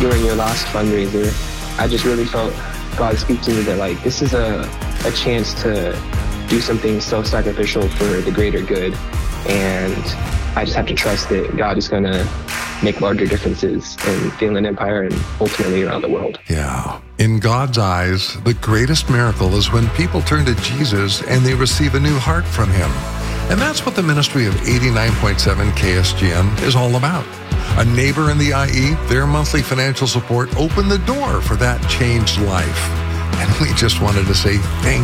during your last fundraiser, I just really felt God speak to me that like this is a chance to do something self-sacrificial for the greater good, and I just have to trust that God is going to make larger differences in the Inland Empire and ultimately around the world. Yeah. In God's eyes, the greatest miracle is when people turn to Jesus and they receive a new heart from Him. And that's what the ministry of 89.7 KSGN is all about. A neighbor in the IE, their monthly financial support opened the door for that changed life. And we just wanted to say thank